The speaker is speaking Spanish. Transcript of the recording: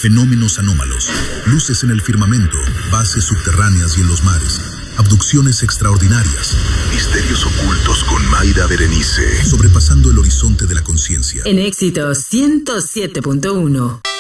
Fenómenos anómalos, luces en el firmamento, bases subterráneas y en los mares, abducciones extraordinarias, misterios ocultos con Mayra Berenice, sobrepasando el horizonte de la conciencia. En Éxitos 107.1.